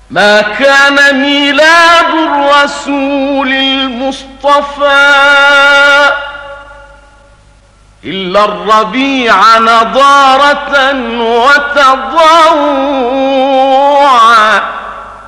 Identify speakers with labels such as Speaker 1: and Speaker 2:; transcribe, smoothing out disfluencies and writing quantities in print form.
Speaker 1: ما كان ميلاد الرسول المصطفى إلا الربيع نضارة وتضوعا،